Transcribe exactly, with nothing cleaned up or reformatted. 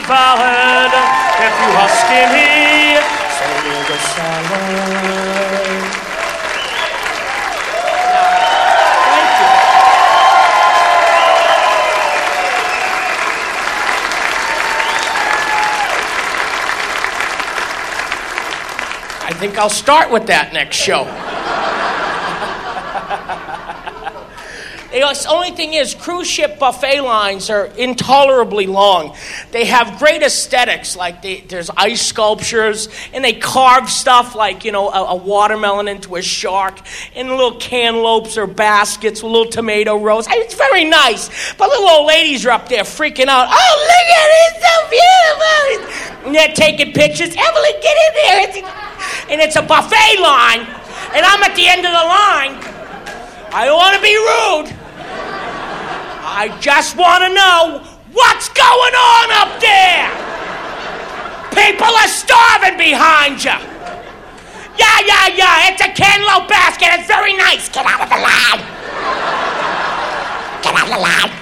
salad. If you are skinny, so is a salad. Thank you. I think I'll start with that next show. The only thing is, cruise ship buffet lines are intolerably long. They have great aesthetics, like they, there's ice sculptures, and they carve stuff like, you know, a, a watermelon into a shark, and little cantaloupes or baskets with little tomato rows. It's very nice, but little old ladies are up there freaking out. Oh, look at it, it's so beautiful! And they're taking pictures. Evelyn, get in there! It's, and it's a buffet line, and I'm at the end of the line. I don't want to be rude. I just want to know what's going on up there. People are starving behind you. Yeah, yeah, yeah. It's a cantaloupe basket. It's very nice. Get out of the line. Get out of the line.